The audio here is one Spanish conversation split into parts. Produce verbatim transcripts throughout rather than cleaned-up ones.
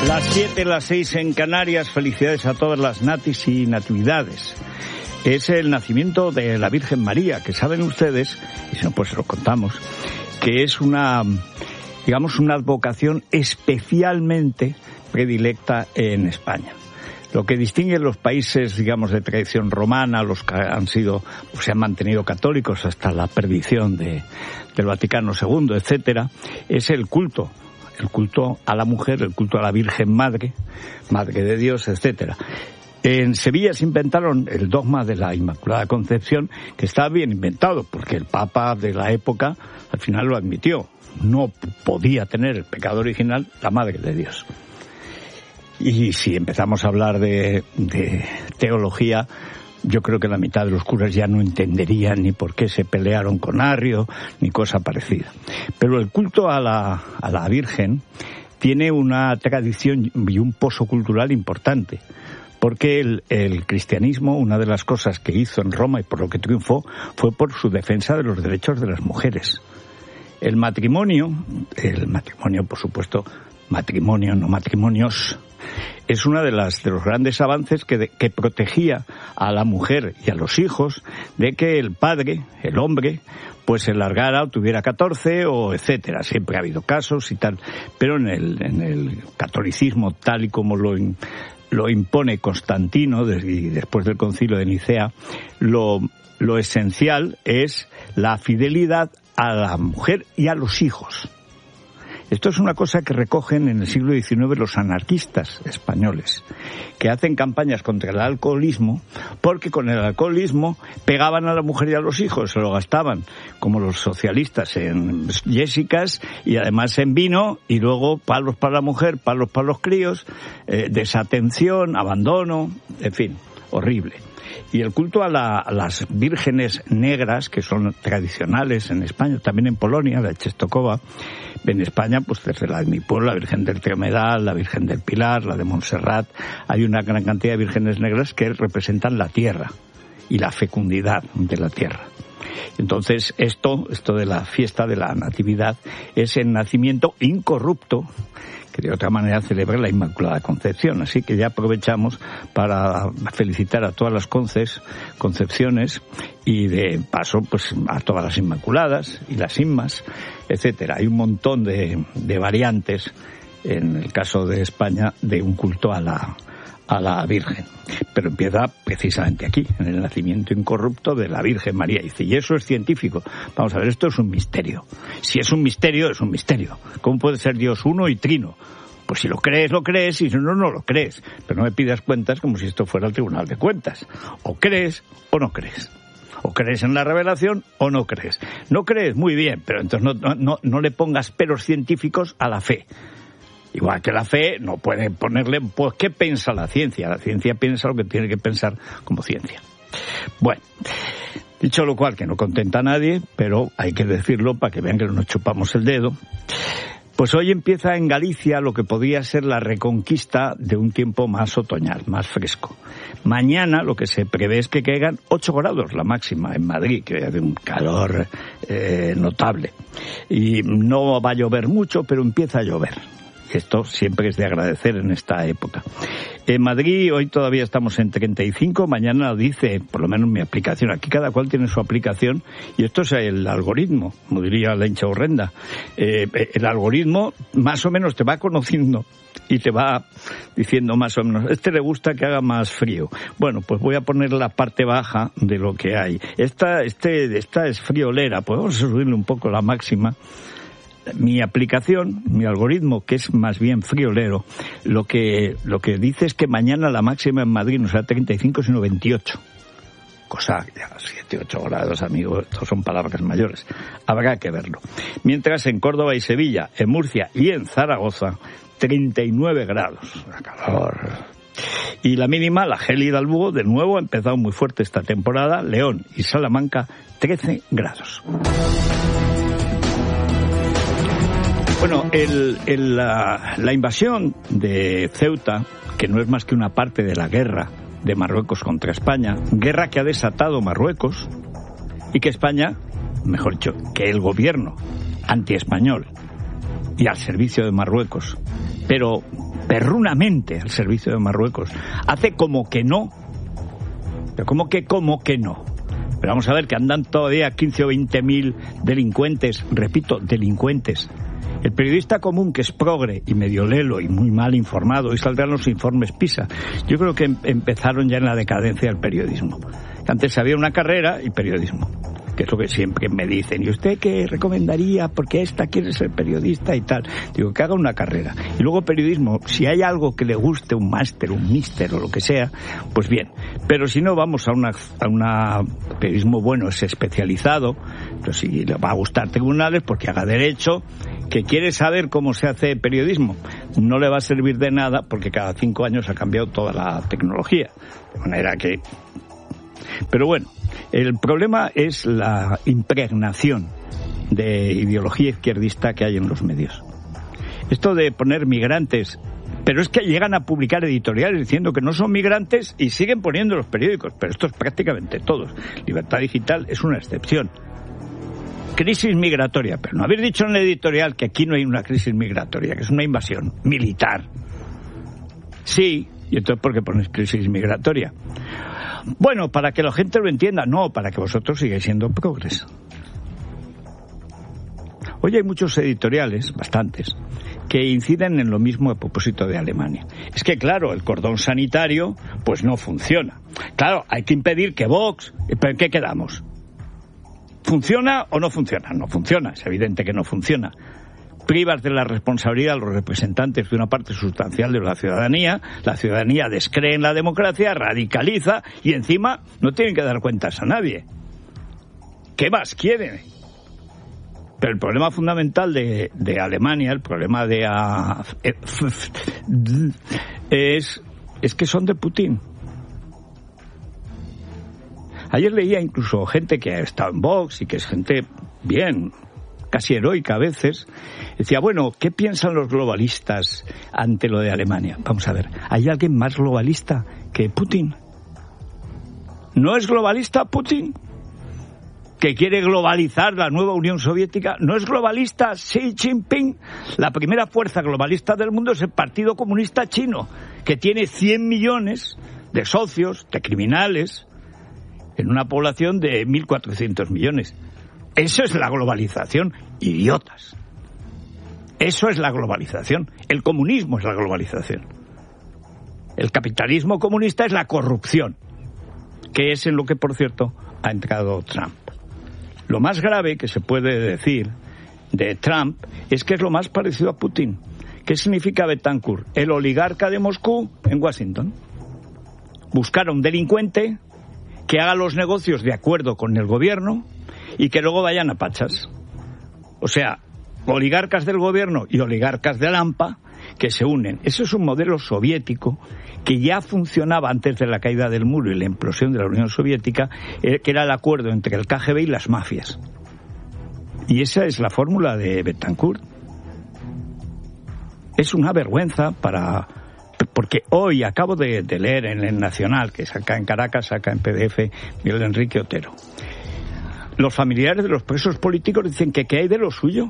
Las siete, las seis en Canarias. Felicidades a todas las natis y natividades. Es el nacimiento de la Virgen María, que saben ustedes, y si no pues se lo contamos, que es una, digamos, una advocación especialmente predilecta en España. Lo que distingue los países, digamos, de tradición romana, los que han sido, o se han mantenido católicos hasta la perdición de, del Vaticano segundo, etcétera, es el culto. El culto a la mujer, el culto a la Virgen Madre, Madre de Dios, etcétera. En Sevilla se inventaron el dogma de la Inmaculada Concepción, que estaba bien inventado, porque el Papa de la época al final lo admitió. No podía tener el pecado original la Madre de Dios. Y si empezamos a hablar de, de teología, yo creo que la mitad de los curas ya no entenderían ni por qué se pelearon con Arrio, ni cosa parecida. Pero el culto a la, a la Virgen tiene una tradición y un pozo cultural importante. Porque el, el cristianismo, una de las cosas que hizo en Roma y por lo que triunfó, fue por su defensa de los derechos de las mujeres. El matrimonio, el matrimonio, por supuesto, matrimonio, no matrimonios, es uno de, las, de los grandes avances que, de, que protegía a la mujer y a los hijos de que el padre, el hombre, pues se largara o tuviera catorce o etcétera. Siempre ha habido casos y tal, pero en el, en el catolicismo tal y como lo, lo impone Constantino y después del Concilio de Nicea, lo, lo esencial es la fidelidad a la mujer y a los hijos. Esto es una cosa que recogen en el siglo diecinueve los anarquistas españoles, que hacen campañas contra el alcoholismo, porque con el alcoholismo pegaban a la mujer y a los hijos, se lo gastaban, como los socialistas, en yésicas y además en vino, y luego palos para la mujer, palos para los críos, eh, desatención, abandono, en fin, horrible. Y el culto a, la, a las vírgenes negras, que son tradicionales en España, también en Polonia, la de Czestochowa, en España, pues desde la de mi pueblo, la Virgen del Tremedal, la Virgen del Pilar, la de Montserrat, hay una gran cantidad de vírgenes negras que representan la tierra y la fecundidad de la tierra. Entonces, esto, esto de la fiesta de la Natividad es el nacimiento incorrupto, que de otra manera celebra la Inmaculada Concepción. Así que ya aprovechamos para felicitar a todas las conces, concepciones y de paso pues a todas las Inmaculadas y las Inmas, etcétera. Hay un montón de, de variantes en el caso de España de un culto a la a la Virgen, pero empieza precisamente aquí, en el nacimiento incorrupto de la Virgen María. Y dice, y eso es científico. Vamos a ver, esto es un misterio. Si es un misterio, es un misterio. ¿Cómo puede ser Dios uno y trino? Pues si lo crees, lo crees, y si no, no lo crees. Pero no me pidas cuentas como si esto fuera el Tribunal de Cuentas. O crees o no crees. O crees en la revelación o no crees. No crees, muy bien, pero entonces no, no, no le pongas peros científicos a la fe. Igual que la fe, no puede ponerle, pues, ¿qué piensa la ciencia? La ciencia piensa lo que tiene que pensar como ciencia. Bueno, dicho lo cual, que no contenta a nadie, pero hay que decirlo para que vean que no nos chupamos el dedo. Pues hoy empieza en Galicia lo que podría ser la reconquista de un tiempo más otoñal, más fresco. Mañana lo que se prevé es que caigan ocho grados la máxima en Madrid, que es de un calor eh, notable. Y no va a llover mucho, pero empieza a llover. Esto siempre es de agradecer en esta época. En Madrid hoy todavía estamos en treinta y cinco, mañana dice, por lo menos mi aplicación, aquí cada cual tiene su aplicación, y esto es el algoritmo, como diría la hincha horrenda. Eh, el algoritmo más o menos te va conociendo y te va diciendo más o menos, este le gusta que haga más frío. Bueno, pues voy a poner la parte baja de lo que hay. Esta, este, esta es friolera, podemos subirle un poco la máxima. Mi aplicación, mi algoritmo, que es más bien friolero, lo que lo que dice es que mañana la máxima en Madrid no será treinta y cinco, sino veintiocho. Cosa, ya, siete, ocho grados, amigos, estos son palabras mayores. Habrá que verlo. Mientras en Córdoba y Sevilla, en Murcia y en Zaragoza, treinta y nueve grados. Calor. Y la mínima, la gélida al Búho, de nuevo ha empezado muy fuerte esta temporada. León y Salamanca, trece grados. Bueno, el, el, la, la invasión de Ceuta, que no es más que una parte de la guerra de Marruecos contra España, guerra que ha desatado Marruecos y que España, mejor dicho, que el gobierno antiespañol y al servicio de Marruecos pero perrunamente al servicio de Marruecos. Hace como que no, pero como que como que no. Pero vamos a ver que andan todavía quince o veinte mil delincuentes, repito, delincuentes. El periodista común, que es progre y medio lelo y muy mal informado, y saldrán los informes PISA. Yo creo que em- empezaron ya en la decadencia del periodismo. Antes había una carrera y periodismo, que es lo que siempre me dicen. ¿Y usted qué recomendaría? Porque esta quiere ser periodista y tal. Digo, que haga una carrera. Y luego periodismo, si hay algo que le guste, un máster, un míster o lo que sea, pues bien. Pero si no, vamos a una a una periodismo bueno, es especializado. Pero si le va a gustar tribunales, porque haga derecho. Que quiere saber cómo se hace periodismo, no le va a servir de nada, porque cada cinco años ha cambiado toda la tecnología. De manera que... Pero bueno, el problema es la impregnación de ideología izquierdista que hay en los medios. Esto de poner migrantes, pero es que llegan a publicar editoriales diciendo que no son migrantes y siguen poniendo los periódicos, pero esto es prácticamente todos. Libertad Digital es una excepción. Crisis migratoria, pero no habéis dicho en el editorial que aquí no hay una crisis migratoria, que es una invasión militar. Sí, y entonces ¿por qué pones crisis migratoria? Bueno, para que la gente lo entienda, no, para que vosotros sigáis siendo progres. Hoy hay muchos editoriales, bastantes, que inciden en lo mismo a propósito de Alemania. Es que, claro, el cordón sanitario, pues no funciona. Claro, hay que impedir que Vox... ¿Pero en qué quedamos? ¿Funciona o no funciona? No funciona, es evidente que no funciona. Privas de la responsabilidad a los representantes de una parte sustancial de la ciudadanía, la ciudadanía descree en la democracia, radicaliza y encima no tienen que dar cuentas a nadie. ¿Qué más quieren? Pero el problema fundamental de, de Alemania, el problema de a, es, es que son de Putin. Ayer leía incluso gente que ha estado en Vox y que es gente bien, casi heroica a veces. Decía, bueno, ¿qué piensan los globalistas ante lo de Alemania? Vamos a ver, ¿hay alguien más globalista que Putin? ¿No es globalista Putin? ¿Que quiere globalizar la nueva Unión Soviética? ¿No es globalista Xi Jinping? La primera fuerza globalista del mundo es el Partido Comunista Chino, que tiene cien millones de socios, de criminales, en una población de mil cuatrocientos millones. Eso es la globalización, idiotas. Eso es la globalización. El comunismo es la globalización. El capitalismo comunista es la corrupción, que es en lo que, por cierto, ha entrado Trump. Lo más grave que se puede decir de Trump es que es lo más parecido a Putin. ¿Qué significa Betancourt? El oligarca de Moscú en Washington. Buscar a un delincuente que haga los negocios de acuerdo con el gobierno y que luego vayan a pachas. O sea, oligarcas del gobierno y oligarcas de Lampa que se unen. Eso es un modelo soviético que ya funcionaba antes de la caída del muro y la implosión de la Unión Soviética, eh, que era el acuerdo entre el K G B y las mafias. Y esa es la fórmula de Betancourt. Es una vergüenza para... Porque hoy acabo de, de leer en el Nacional, que saca en Caracas, saca en P D F, Miguel Enrique Otero. Los familiares de los presos políticos dicen que ¿qué hay de lo suyo?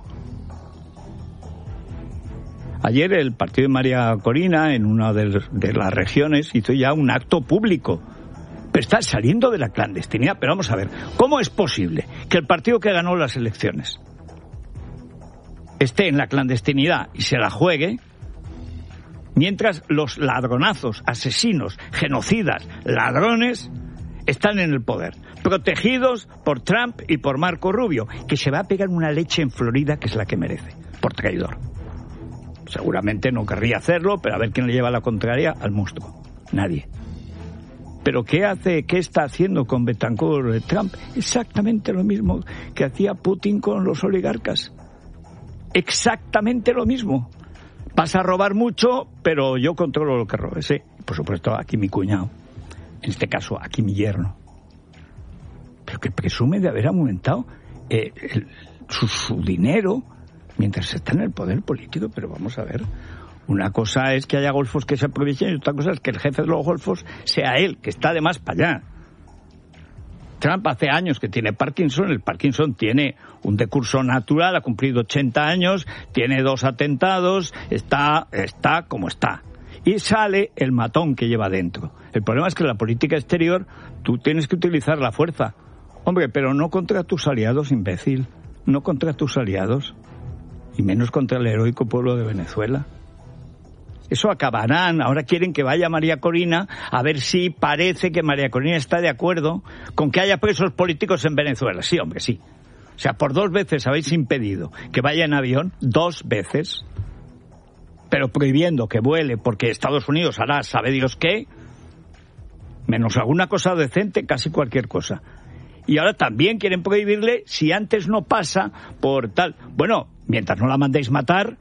Ayer el partido de María Corina, en una de, de las regiones, hizo ya un acto público. Pero está saliendo de la clandestinidad. Pero vamos a ver, ¿cómo es posible que el partido que ganó las elecciones esté en la clandestinidad y se la juegue, mientras los ladronazos, asesinos, genocidas, ladrones están en el poder, protegidos por Trump y por Marco Rubio, que se va a pegar una leche en Florida que es la que merece, por traidor? Seguramente no querría hacerlo, pero a ver quién le lleva la contraria al monstruo. Nadie. ¿Pero qué hace, qué está haciendo con Betancourt Trump? Exactamente lo mismo que hacía Putin con los oligarcas. Exactamente lo mismo. Vas a robar mucho, pero yo controlo lo que robes, ¿eh? Por supuesto, aquí mi cuñado. En este caso, aquí mi yerno. Pero que presume de haber aumentado eh, el, su, su dinero mientras está en el poder político. Pero vamos a ver, una cosa es que haya golfos que se aprovechen y otra cosa es que el jefe de los golfos sea él, que está además para allá. Trump hace años que tiene Parkinson, el Parkinson tiene un decurso natural, ha cumplido ochenta años, tiene dos atentados, está, está como está. Y sale el matón que lleva dentro. El problema es que en la política exterior tú tienes que utilizar la fuerza. Hombre, pero no contra tus aliados, imbécil. No contra tus aliados. Y menos contra el heroico pueblo de Venezuela. Eso acabarán. Ahora quieren que vaya María Corina a ver si parece que María Corina está de acuerdo con que haya presos políticos en Venezuela. Sí, hombre, sí. O sea, por dos veces habéis impedido que vaya en avión, dos veces, pero prohibiendo que vuele porque Estados Unidos hará sabe Dios qué, menos alguna cosa decente, casi cualquier cosa. Y ahora también quieren prohibirle si antes no pasa por tal. Bueno, mientras no la mandéis matar.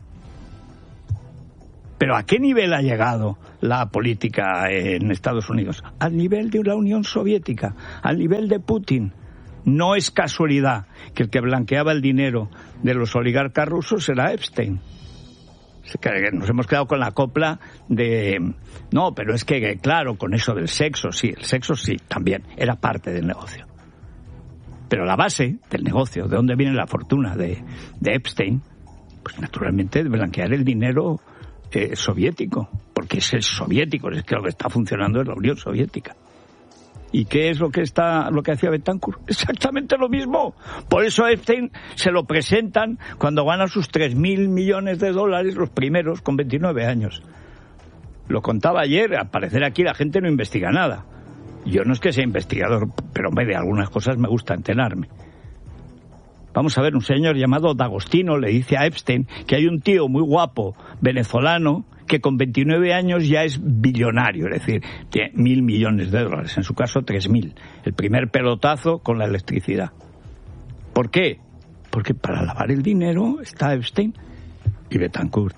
Pero ¿a qué nivel ha llegado la política en Estados Unidos? Al nivel de la Unión Soviética, al nivel de Putin. No es casualidad que el que blanqueaba el dinero de los oligarcas rusos era Epstein. Nos hemos quedado con la copla de... No, pero es que, claro, con eso del sexo, sí, el sexo sí, también, era parte del negocio. Pero la base del negocio, de dónde viene la fortuna de, de Epstein, pues naturalmente de blanquear el dinero eh, soviético, porque es el soviético, es que lo que está funcionando es la Unión Soviética. ¿Y qué es lo que está lo que hacía Betancourt? Exactamente lo mismo. Por eso a Epstein se lo presentan cuando gana sus tres mil millones de dólares, los primeros, con veintinueve años. Lo contaba ayer, al parecer aquí la gente no investiga nada. Yo no es que sea investigador, pero hombre, de algunas cosas me gusta enterarme. Vamos a ver, un señor llamado D'Agostino le dice a Epstein que hay un tío muy guapo, venezolano, que con veintinueve años ya es billonario, es decir, tiene mil millones de dólares, en su caso tres mil. El primer pelotazo con la electricidad. ¿Por qué? Porque para lavar el dinero está Epstein y Betancourt.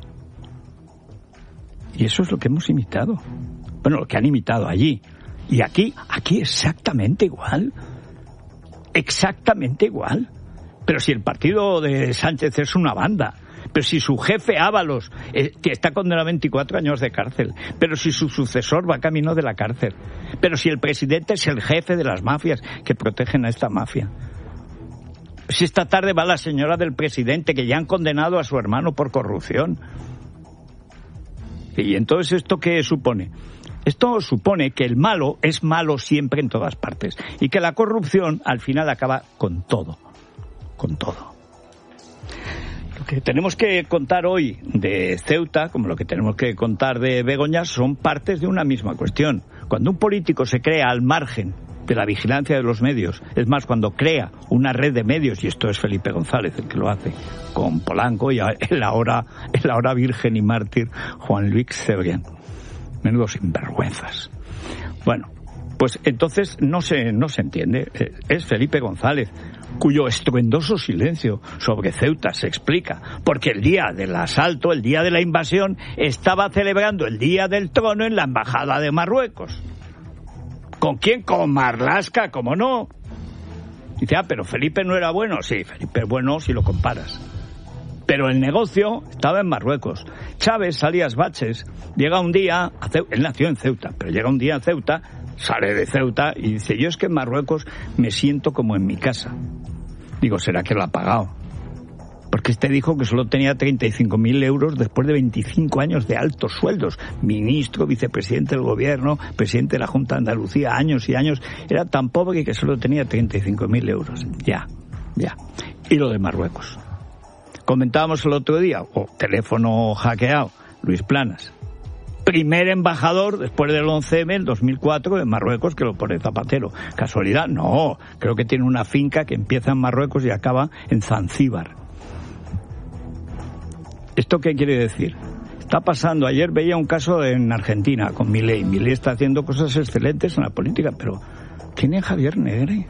Y eso es lo que hemos imitado. Bueno, lo que han imitado allí. Y aquí, aquí exactamente igual. Exactamente igual. Pero si el partido de Sánchez es una banda, pero si su jefe Ábalos eh, que está condenado a veinticuatro años de cárcel, pero si su sucesor va camino de la cárcel, pero si el presidente es el jefe de las mafias que protegen a esta mafia, si esta tarde va la señora del presidente que ya han condenado a su hermano por corrupción. Y entonces, ¿esto qué supone? Esto supone que el malo es malo siempre en todas partes y que la corrupción al final acaba con todo, con todo. Lo que tenemos que contar hoy de Ceuta, como lo que tenemos que contar de Begoña, son partes de una misma cuestión. Cuando un político se crea al margen de la vigilancia de los medios, es más, cuando crea una red de medios, y esto es Felipe González el que lo hace, con Polanco y el ahora, el ahora virgen y mártir Juan Luis Cebrián. Menudos sinvergüenzas. Bueno, pues entonces no se, no se entiende. Es Felipe González, cuyo estruendoso silencio sobre Ceuta se explica, porque el día del asalto, el día de la invasión, estaba celebrando el Día del Trono en la Embajada de Marruecos. ¿Con quién? Con Marlaska, ¿cómo no? Dice, ah, pero Felipe no era bueno. Sí, Felipe es bueno si lo comparas. Pero el negocio estaba en Marruecos. Chávez, alias Baches, llega un día, a Ceuta, él nació en Ceuta, pero llega un día a Ceuta, sale de Ceuta y dice, yo es que en Marruecos me siento como en mi casa. Digo, ¿será que lo ha pagado? Porque este dijo que solo tenía treinta y cinco mil euros después de veinticinco años de altos sueldos. Ministro, vicepresidente del gobierno, presidente de la Junta de Andalucía, años y años. Era tan pobre que solo tenía treinta y cinco mil euros. Ya, ya. Y lo de Marruecos. Comentábamos el otro día, o oh, teléfono hackeado, Luis Planas. Primer embajador después del once eme en dos mil cuatro en Marruecos, que lo pone Zapatero. ¿Casualidad? No, creo que tiene una finca que empieza en Marruecos y acaba en Zanzíbar. ¿Esto qué quiere decir? Está pasando, ayer veía un caso en Argentina con Milei. Milei está haciendo cosas excelentes en la política, pero ¿quién es Javier Negre?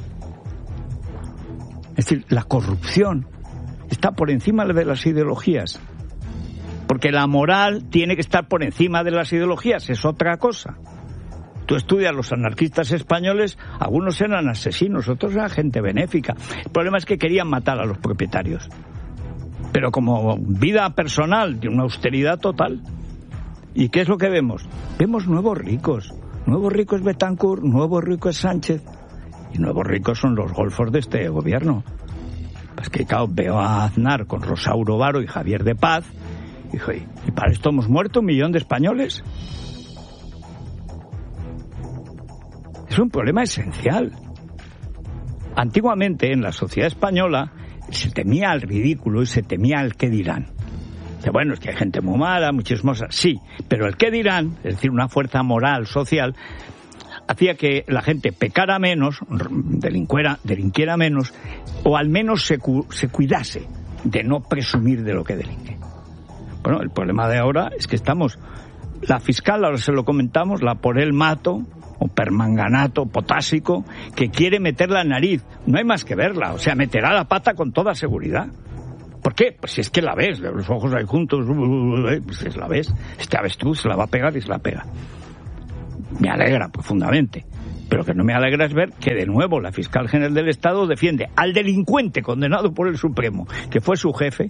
Es decir, la corrupción está por encima de las ideologías. Porque la moral tiene que estar por encima de las ideologías, es otra cosa. Tú estudias los anarquistas españoles, algunos eran asesinos, otros eran gente benéfica. El problema es que querían matar a los propietarios. Pero como vida personal, de una austeridad total. ¿Y qué es lo que vemos? Vemos nuevos ricos. Nuevos ricos Betancourt, nuevos ricos Sánchez. Y nuevos ricos son los golfos de este gobierno. Pues que, claro, veo a Aznar con Rosauro Varo y Javier de Paz, y dijo, ¿y para esto hemos muerto un millón de españoles? Es un problema esencial. Antiguamente, en la sociedad española, se temía al ridículo y se temía al qué dirán. Bueno, es que hay gente muy mala, muy chismosa, sí, pero el qué dirán, es decir, una fuerza moral, social, hacía que la gente pecara menos, delinquiera, delinquiera menos, o al menos se, cu- se cuidase de no presumir de lo que delinque. Bueno, el problema de ahora es que estamos, la fiscal, ahora se lo comentamos, la por el mato, o permanganato potásico, que quiere meter la nariz, no hay más que verla, o sea, meterá la pata con toda seguridad. ¿Por qué? Pues si es que la ves, los ojos ahí juntos, pues la ves, este avestruz se la va a pegar y se la pega. Me alegra profundamente, pero que no me alegra es ver que de nuevo la fiscal general del Estado defiende al delincuente condenado por el Supremo, que fue su jefe,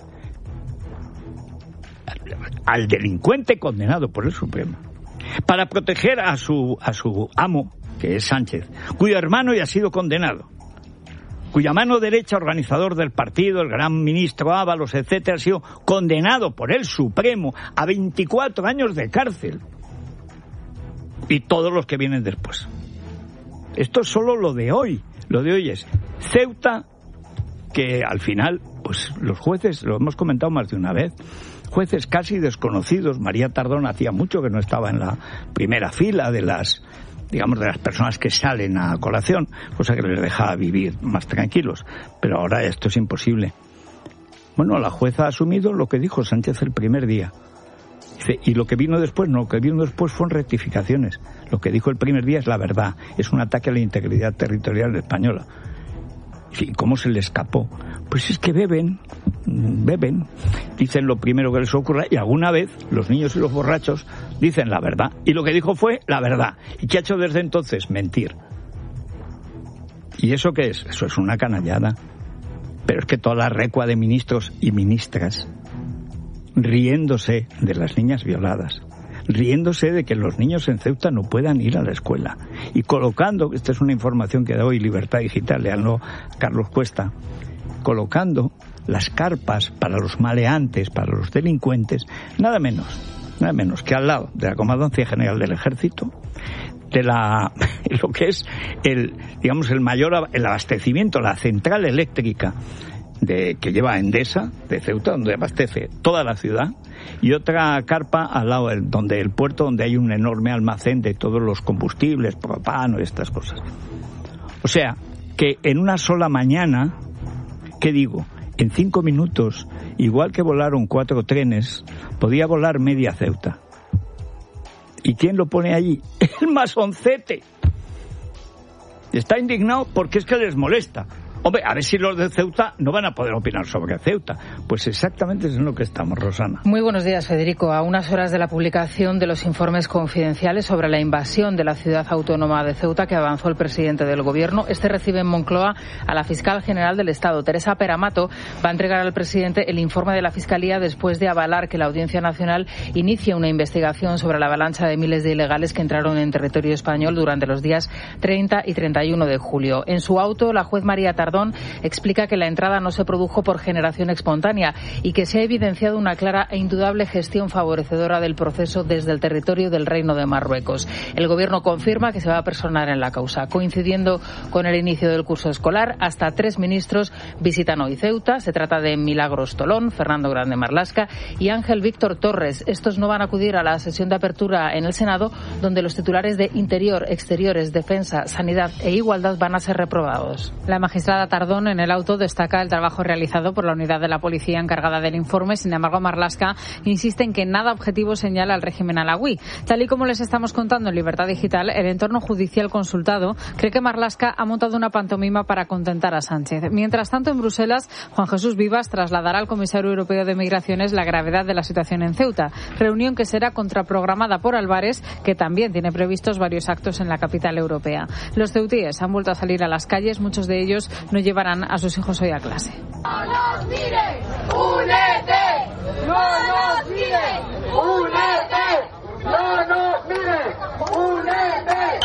al delincuente condenado por el Supremo, para proteger a su, a su amo, que es Sánchez, cuyo hermano ya ha sido condenado, cuya mano derecha, organizador del partido, el gran ministro Ábalos, etcétera, ha sido condenado por el Supremo a veinticuatro años de cárcel. Y todos los que vienen después. Esto es solo lo de hoy. Lo de hoy es Ceuta, que al final, pues los jueces, lo hemos comentado más de una vez, jueces casi desconocidos. María Tardón hacía mucho que no estaba en la primera fila de las, digamos, de las personas que salen a colación, cosa que les deja vivir más tranquilos. Pero ahora esto es imposible. Bueno, la jueza ha asumido lo que dijo Sánchez el primer día. Dice, y lo que vino después, no, lo que vino después fueron rectificaciones. Lo que dijo el primer día es la verdad. Es un ataque a la integridad territorial española. ¿Y cómo se le escapó? Pues es que beben, beben, dicen lo primero que les ocurra, y alguna vez los niños y los borrachos dicen la verdad. Y lo que dijo fue la verdad. ¿Y qué ha hecho desde entonces? Mentir. ¿Y eso qué es? Eso es una canallada. Pero es que toda la recua de ministros y ministras riéndose de las niñas violadas, riéndose de que los niños en Ceuta no puedan ir a la escuela y colocando, esta es una información que da hoy Libertad Digital, leanlo Carlos Cuesta, colocando las carpas para los maleantes, para los delincuentes, nada menos, nada menos que al lado de la Comandancia General del Ejército, de la lo que es el, digamos, el mayor el abastecimiento, la central eléctrica de, que lleva Endesa de Ceuta, donde abastece toda la ciudad, y otra carpa al lado del, donde el puerto, donde hay un enorme almacén de todos los combustibles, propano y estas cosas. O sea, que en una sola mañana, ¿qué digo? En cinco minutos, igual que volaron cuatro trenes, podía volar media Ceuta. ¿Y quién lo pone allí? El masoncete. Está indignado porque es que les molesta. Hombre, a ver si los de Ceuta no van a poder opinar sobre Ceuta. Pues exactamente es en lo que estamos, Rosana. Muy buenos días, Federico. A unas horas de la publicación de los informes confidenciales sobre la invasión de la ciudad autónoma de Ceuta que avanzó el presidente del Gobierno, este recibe en Moncloa a la fiscal general del Estado. Teresa Peramato va a entregar al presidente el informe de la Fiscalía después de avalar que la Audiencia Nacional inicie una investigación sobre la avalancha de miles de ilegales que entraron en territorio español durante los días treinta y treinta y uno de julio. En su auto, la juez María Tardón explica que la entrada no se produjo por generación espontánea y que se ha evidenciado una clara e indudable gestión favorecedora del proceso desde el territorio del Reino de Marruecos. El Gobierno confirma que se va a personar en la causa. Coincidiendo con el inicio del curso escolar, hasta tres ministros visitan hoy Ceuta. Se trata de Milagros Tolón, Fernando Grande Marlaska y Ángel Víctor Torres. Estos no van a acudir a la sesión de apertura en el Senado, donde los titulares de Interior, Exteriores, Defensa, Sanidad e Igualdad van a ser reprobados. La magistrada Tardón en el auto destaca el trabajo realizado por la unidad de la policía encargada del informe. Sin embargo, Marlaska insiste en que nada objetivo señala al régimen alawí. Tal y como les estamos contando en Libertad Digital, el entorno judicial consultado cree que Marlaska ha montado una pantomima para contentar a Sánchez. Mientras tanto, en Bruselas, Juan Jesús Vivas trasladará al comisario europeo de Migraciones la gravedad de la situación en Ceuta, reunión que será contraprogramada por Álvarez, que también tiene previstos varios actos en la capital europea. Los ceutíes han vuelto a salir a las calles, muchos de ellos no llevarán a sus hijos hoy a clase. ¡No nos miren! ¡Únete! ¡No nos miren! ¡Únete! ¡No nos miren! ¡Únete!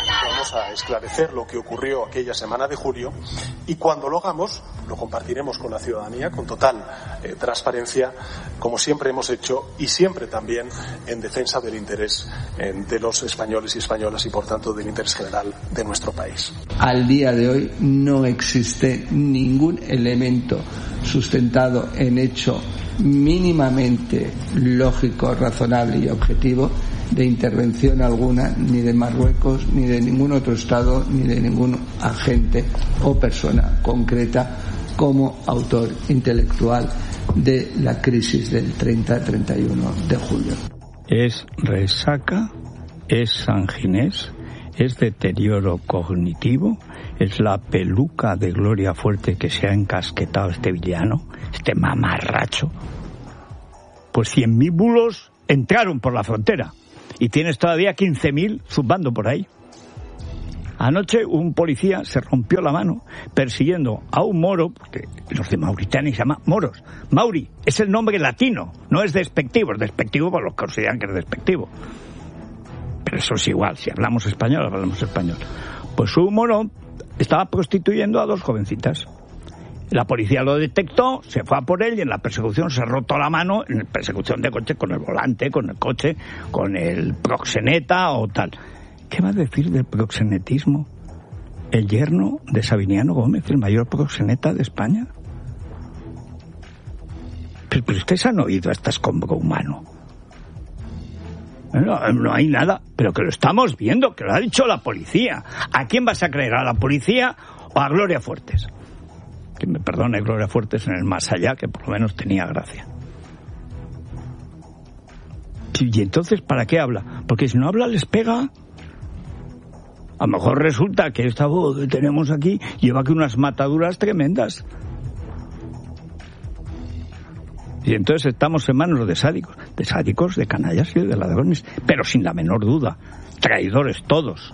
vamos a esclarecer lo que ocurrió aquella semana de julio y cuando lo hagamos lo compartiremos con la ciudadanía con total eh, transparencia, como siempre hemos hecho y siempre también en defensa del interés eh, de los españoles y españolas y por tanto del interés general de nuestro país. Al día de hoy no existe ningún elemento sustentado en hecho mínimamente lógico, razonable y objetivo de intervención alguna ni de Marruecos, ni de ningún otro Estado, ni de ningún agente o persona concreta como autor intelectual de la crisis del treinta a treinta y uno de julio. Es resaca, es sanginés, es deterioro cognitivo, es la peluca de Gloria Fuerte que se ha encasquetado este villano, este mamarracho. Pues cien mil bulos entraron por la frontera y tienes todavía quince mil zumbando por ahí. Anoche un policía se rompió la mano persiguiendo a un moro, porque los de Mauritania se llaman moros. Mauri es el nombre latino, no es despectivo, es despectivo por los que consideran que es despectivo. Pero eso es igual, si hablamos español, hablamos español. Pues un moro estaba prostituyendo a dos jovencitas. La policía lo detectó, se fue a por él y en la persecución se rotó la mano, en la persecución de coche, con el volante, con el coche, con el proxeneta o tal. ¿Qué va a decir del proxenetismo el yerno de Sabiniano Gómez, el mayor proxeneta de España? Pero, pero ustedes han oído a este escombro humano. No, no hay nada, pero que lo estamos viendo, que lo ha dicho la policía. ¿A quién vas a creer? ¿A la policía o a Gloria Fuertes? Que me perdone Gloria Fuertes en el más allá, que por lo menos tenía gracia. Y entonces, ¿para qué habla? Porque si no habla les pega. A lo mejor resulta que esta voz que tenemos aquí lleva aquí unas mataduras tremendas. Y entonces estamos en manos de sádicos, de sádicos, de canallas y de ladrones, pero sin la menor duda, traidores todos.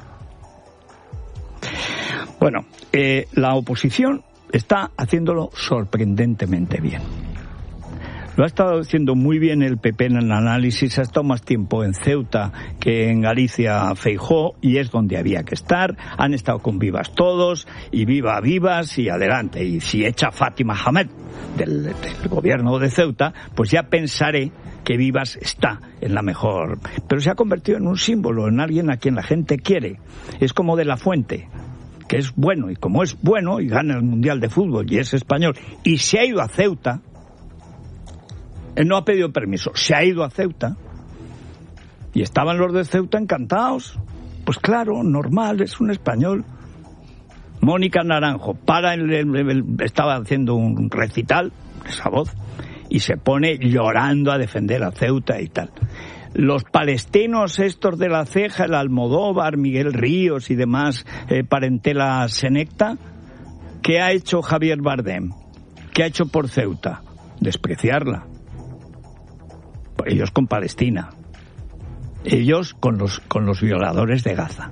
Bueno, eh, la oposición está haciéndolo sorprendentemente bien. Lo ha estado haciendo muy bien el P P en el análisis, ha estado más tiempo en Ceuta que en Galicia Feijóo, y es donde había que estar. Han estado con vivas todos, y viva vivas, y adelante. Y si echa Fátima Hamed del, del gobierno de Ceuta, pues ya pensaré que Vivas está en la mejor. Pero se ha convertido en un símbolo, en alguien a quien la gente quiere. Es como De la Fuente, que es bueno, y como es bueno, y gana el Mundial de Fútbol, y es español, y se ha ido a Ceuta. Él no ha pedido permiso, se ha ido a Ceuta y estaban los de Ceuta encantados. Pues claro, normal, es un español. Mónica Naranjo para el, el, el, estaba haciendo un recital, esa voz, y se pone llorando a defender a Ceuta y tal. Los palestinos estos de la Ceja, el Almodóvar, Miguel Ríos y demás, eh, parentela senecta, ¿qué ha hecho Javier Bardem? ¿Qué ha hecho por Ceuta? Despreciarla. Ellos con Palestina, ellos con los con los violadores de Gaza.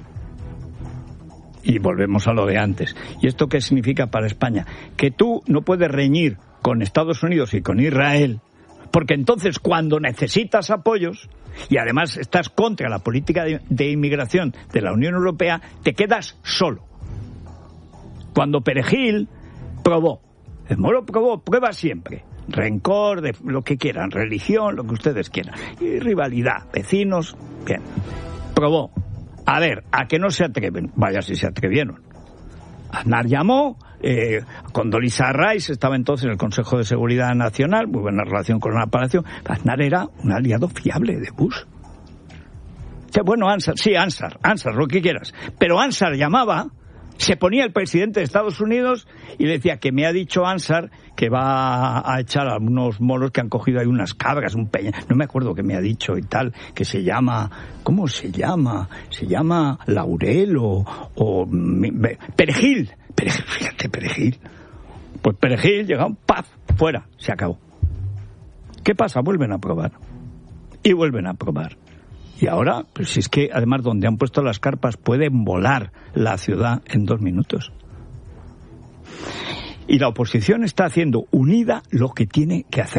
Y volvemos a lo de antes. ¿Y esto qué significa para España? Que tú no puedes reñir con Estados Unidos y con Israel, porque entonces cuando necesitas apoyos y además estás contra la política de, de inmigración de la Unión Europea, te quedas solo. Cuando Perejil probó, el Moro probó, prueba siempre. Rencor, de lo que quieran, religión, lo que ustedes quieran. Y rivalidad, vecinos, bien. Probó. A ver, ¿a que no se atreven? Vaya si se atrevieron. Aznar llamó, eh, Condoleezza Rice estaba entonces en el Consejo de Seguridad Nacional, muy buena relación con la Palacio. Aznar era un aliado fiable de Bush. Que bueno, Ansar, sí, Ansar, Ansar, lo que quieras. Pero Ansar llamaba, se ponía el presidente de Estados Unidos y le decía que me ha dicho Ansar que va a echar a unos moros que han cogido ahí unas cabras, un peña, no me acuerdo qué me ha dicho y tal, que se llama, ¿cómo se llama? Se llama Laurel o, o Perejil, Perejil, fíjate, Perejil. Pues Perejil llega, ¡paf!, fuera, se acabó. ¿Qué pasa? Vuelven a probar. Y vuelven a probar. Y ahora, pues si es que además donde han puesto las carpas pueden volar la ciudad en dos minutos. Y la oposición está haciendo unida lo que tiene que hacer.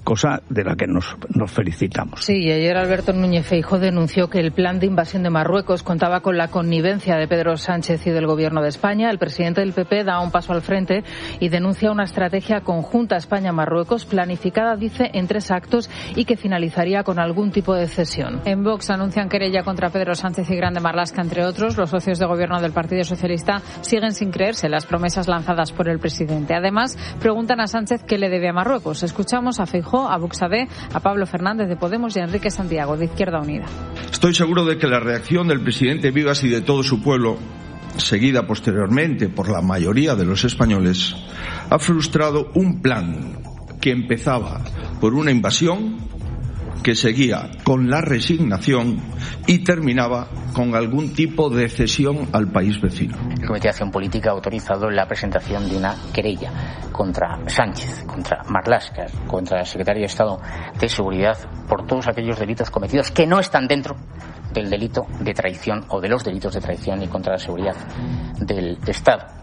cosa de la que nos, nos felicitamos. Sí, y ayer Alberto Núñez Feijóo denunció que el plan de invasión de Marruecos contaba con la connivencia de Pedro Sánchez y del Gobierno de España. El presidente del P P da un paso al frente y denuncia una estrategia conjunta España-Marruecos planificada, dice, en tres actos y que finalizaría con algún tipo de cesión. En Vox anuncian querella contra Pedro Sánchez y Grande Marlaska, entre otros. Los socios de gobierno del Partido Socialista siguen sin creerse las promesas lanzadas por el presidente. Además, preguntan a Sánchez qué le debe a Marruecos. Escuchamos a Feijóo, a Buxadé, a Pablo Fernández de Podemos y a Enrique Santiago de Izquierda Unida. Estoy seguro de que la reacción del presidente Vigas y de todo su pueblo, seguida posteriormente por la mayoría de los españoles, ha frustrado un plan que empezaba por una invasión, que seguía con la resignación y terminaba con algún tipo de cesión al país vecino. El Comité de Acción Política ha autorizado la presentación de una querella contra Sánchez, contra Marlaska, contra el secretario de Estado de Seguridad por todos aquellos delitos cometidos que no están dentro del delito de traición o de los delitos de traición y contra la seguridad del Estado.